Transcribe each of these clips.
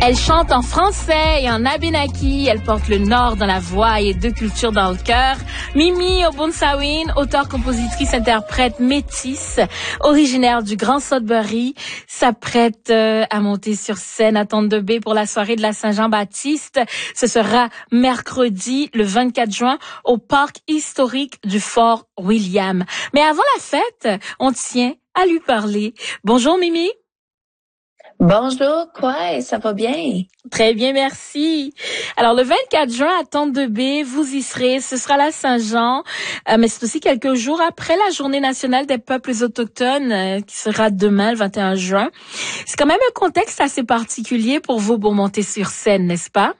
Elle chante en français et en abénaki. Elle porte le Nord dans la voix et deux cultures dans le cœur. Mimi Obunsawin, auteure, compositrice, interprète métisse, originaire du Grand Sudbury, s'apprête à monter sur scène à Thunder Bay pour la soirée de la Saint-Jean-Baptiste. Ce sera mercredi, le 24 juin, au parc historique du Fort William. Mais avant la fête, on tient à lui parler. Bonjour Mimi. Bonjour, quoi? Ça va bien? Très bien, merci. Alors, le 24 juin, à Thunder Bay, vous y serez. Ce sera la Saint-Jean, mais c'est aussi quelques jours après la Journée nationale des peuples autochtones, qui sera demain, le 21 juin. C'est quand même un contexte assez particulier pour vous pour monter sur scène, n'est-ce pas?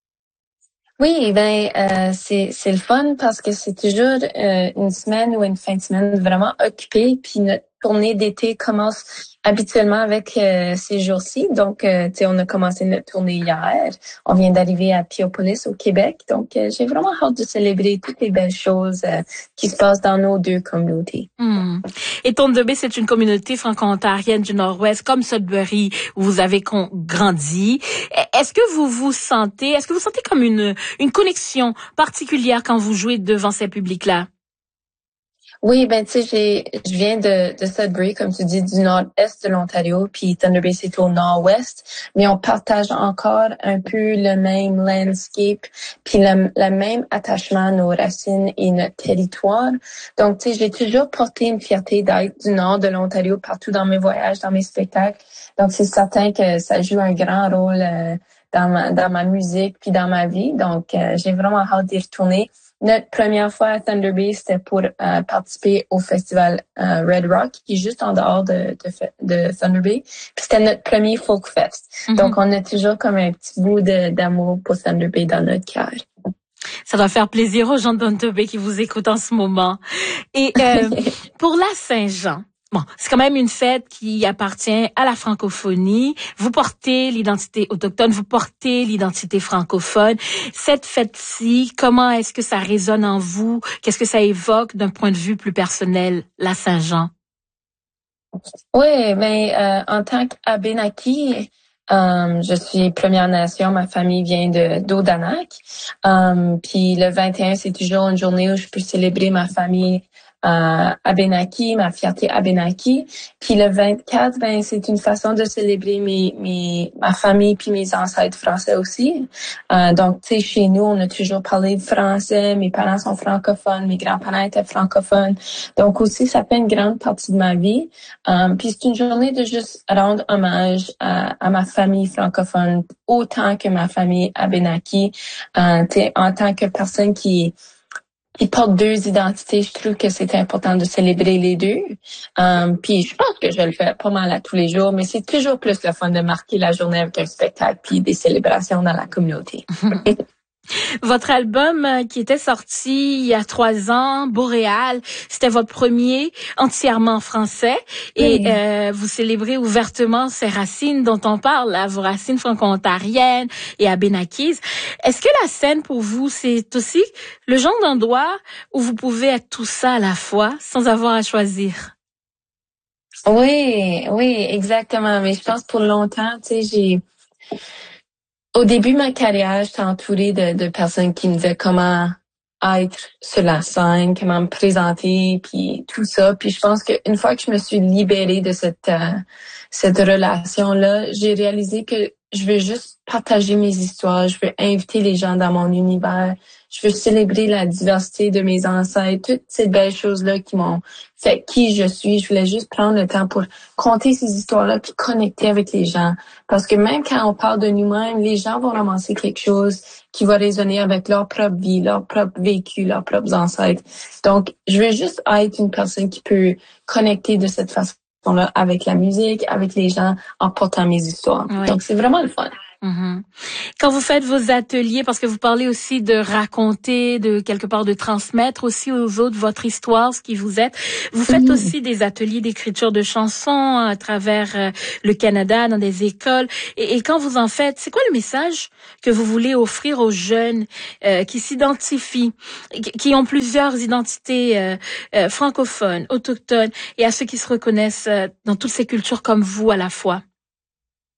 Oui, c'est le fun parce que c'est toujours une semaine ou une fin de semaine vraiment occupée. Puis notre tournée d'été commence habituellement avec ces jours-ci. Donc, tu sais, on a commencé notre tournée hier. On vient d'arriver à Piopolis au Québec. Donc, j'ai vraiment hâte de célébrer toutes les belles choses qui se passent dans nos deux communautés. Et Thunder Bay, c'est une communauté franco-ontarienne du Nord-Ouest, comme Sudbury, où vous avez grandi. Est-ce que vous sentez comme une connexion particulière quand vous jouez devant ces publics-là? Oui, tu sais, je viens de Sudbury, comme tu dis, du nord-est de l'Ontario, puis Thunder Bay, c'est au nord-ouest, mais on partage encore un peu le même landscape, puis le même attachement à nos racines et notre territoire. Donc, tu sais, j'ai toujours porté une fierté d'être du nord de l'Ontario partout dans mes voyages, dans mes spectacles. Donc, c'est certain que ça joue un grand rôle dans ma musique puis dans ma vie. Donc, j'ai vraiment hâte d'y retourner. Notre première fois à Thunder Bay, c'était pour participer au festival Red Rock, qui est juste en dehors de Thunder Bay. Puis c'était notre premier Folk Fest. Donc, on a toujours comme un petit bout d'amour pour Thunder Bay dans notre cœur. Ça doit faire plaisir aux gens de Thunder Bay qui vous écoutent en ce moment. Et pour la Saint-Jean, bon, c'est quand même une fête qui appartient à la francophonie. Vous portez l'identité autochtone, vous portez l'identité francophone. Cette fête-ci, comment est-ce que ça résonne en vous? Qu'est-ce que ça évoque d'un point de vue plus personnel, la Saint-Jean? Oui, en tant qu'Abénaki, je suis Première Nation. Ma famille vient d'Odanak. Puis le 21, c'est toujours une journée où je peux célébrer ma famille Abénaki, ma fierté Abénaki. Puis le 24, c'est une façon de célébrer ma famille puis mes ancêtres français aussi. Donc, tu sais, chez nous, on a toujours parlé de français. Mes parents sont francophones, mes grands-parents étaient francophones. Donc aussi, ça fait une grande partie de ma vie. Puis c'est une journée de juste rendre hommage à ma famille francophone autant que ma famille Abénaki. Tu sais, en tant que personne qui porte deux identités, je trouve que c'est important de célébrer les deux. Puis je pense que je le fais pas mal à tous les jours, mais c'est toujours plus le fun de marquer la journée avec un spectacle puis des célébrations dans la communauté. Votre album qui était sorti il y a 3 ans, Boréal, c'était votre premier entièrement en français et vous célébrez ouvertement ces racines dont on parle, là, vos racines franco-ontariennes et abénakises. Est-ce que la scène pour vous, c'est aussi le genre d'endroit où vous pouvez être tout ça à la fois sans avoir à choisir? Oui, exactement. Mais je pense pour longtemps, tu sais, au début de ma carrière, j'étais entourée de personnes qui me disaient comment être sur la scène, comment me présenter, puis tout ça. Puis je pense qu'une fois que je me suis libérée de cette relation-là, j'ai réalisé que je veux juste partager mes histoires, je veux inviter les gens dans mon univers, je veux célébrer la diversité de mes ancêtres, toutes ces belles choses-là qui m'ont fait qui je suis. Je voulais juste prendre le temps pour conter ces histoires-là puis connecter avec les gens. Parce que même quand on parle de nous-mêmes, les gens vont ramasser quelque chose qui va résonner avec leur propre vie, leur propre vécu, leurs propres ancêtres. Donc, je veux juste être une personne qui peut connecter de cette façon-là avec la musique, avec les gens, en portant mes histoires. Oui. Donc, c'est vraiment le fun. Quand vous faites vos ateliers, parce que vous parlez aussi de raconter, de quelque part de transmettre aussi aux autres votre histoire, ce qui vous êtes, vous faites aussi des ateliers d'écriture de chansons à travers le Canada, dans des écoles. Et quand vous en faites, c'est quoi le message que vous voulez offrir aux jeunes qui s'identifient, qui ont plusieurs identités francophones, autochtones, et à ceux qui se reconnaissent dans toutes ces cultures comme vous à la fois?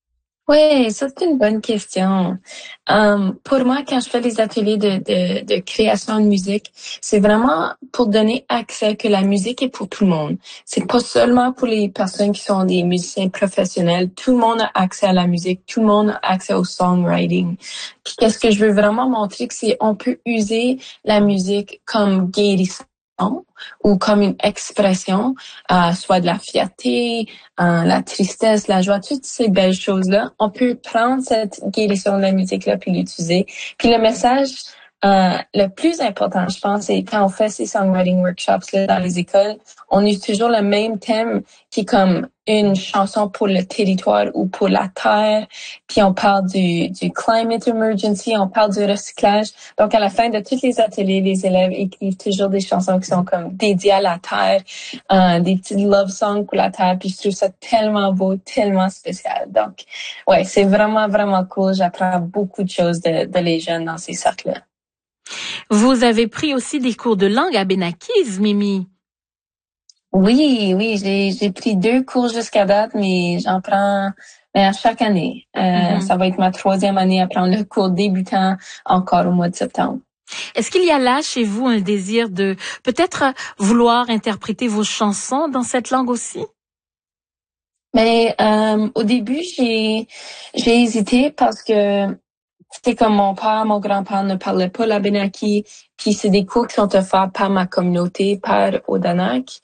Oui, ça c'est une bonne question. Pour moi, quand je fais les ateliers de création de musique, c'est vraiment pour donner accès que la musique est pour tout le monde. C'est pas seulement pour les personnes qui sont des musiciens professionnels. Tout le monde a accès à la musique. Tout le monde a accès au songwriting. Puis qu'est-ce que je veux vraiment montrer, que c'est on peut user la musique comme guérison ou comme une expression, soit de la fierté, la tristesse, la joie, toutes ces belles choses-là. On peut prendre cette guérison de la musique-là puis l'utiliser. Puis le message le plus important, je pense, c'est quand on fait ces songwriting workshops là, dans les écoles, on utilise toujours le même thème qui est comme une chanson pour le territoire ou pour la terre. Puis on parle du climate emergency, on parle du recyclage. Donc à la fin de tous les ateliers, les élèves écrivent toujours des chansons qui sont comme dédiées à la terre, des petites love songs pour la terre. Puis je trouve ça tellement beau, tellement spécial. Donc ouais, c'est vraiment, vraiment cool. J'apprends beaucoup de choses de les jeunes dans ces cercles-là. Vous avez pris aussi des cours de langue à Benakis, Mimi. Oui, j'ai pris 2 cours jusqu'à date, mais j'en prends à chaque année. Ça va être ma 3e année à prendre le cours débutant encore au mois de septembre. Est-ce qu'il y a là chez vous un désir de peut-être vouloir interpréter vos chansons dans cette langue aussi? Mais au début, j'ai hésité parce que c'était comme mon père, mon grand-père ne parlait pas l'Abenaki, puis c'est des cours qui sont offerts par ma communauté, par Odanak.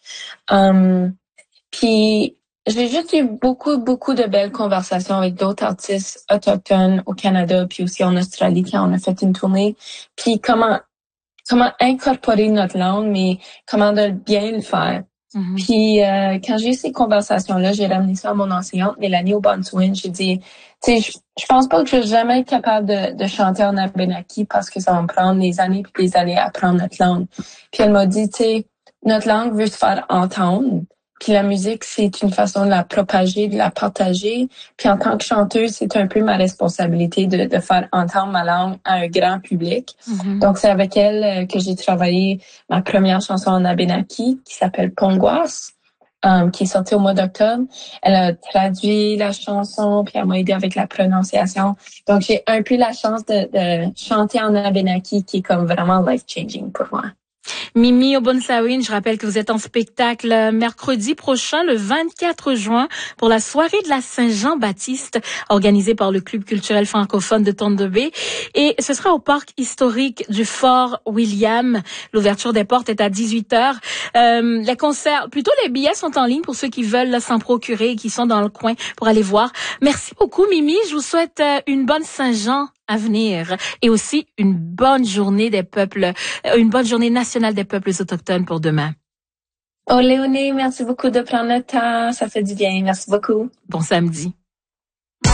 Puis j'ai juste eu beaucoup de belles conversations avec d'autres artistes autochtones au Canada, puis aussi en Australie quand on a fait une tournée. Puis comment incorporer notre langue, mais comment de bien le faire. Puis quand j'ai eu ces conversations-là, j'ai ramené ça à mon enseignante, Mélanie O'Bonswin. J'ai dit, tu sais, je pense pas que je vais jamais être capable de chanter en Abenaki parce que ça va me prendre des années puis des années à apprendre notre langue. Puis elle m'a dit, tu sais, notre langue veut se faire entendre. Puis la musique, c'est une façon de la propager, de la partager. Puis en tant que chanteuse, c'est un peu ma responsabilité de faire entendre ma langue à un grand public. Donc c'est avec elle que j'ai travaillé ma première chanson en Abenaki qui s'appelle Pongwas, qui est sortie au mois d'octobre. Elle a traduit la chanson, puis elle m'a aidé avec la prononciation. Donc j'ai un peu la chance de chanter en Abenaki qui est comme vraiment life-changing pour moi. Mimi Obonsawin, je rappelle que vous êtes en spectacle mercredi prochain, le 24 juin, pour la soirée de la Saint-Jean-Baptiste, organisée par le Club culturel francophone de Thunder Bay. Et ce sera au parc historique du Fort William. L'ouverture des portes est à 18h. Les concerts, plutôt les billets sont en ligne pour ceux qui veulent s'en procurer et qui sont dans le coin pour aller voir. Merci beaucoup, Mimi. Je vous souhaite une bonne Saint-Jean à venir et aussi une bonne journée des peuples, une bonne journée nationale des peuples autochtones pour demain. Oh Léonie, merci beaucoup de prendre le temps, ça fait du bien, merci beaucoup. Bon samedi.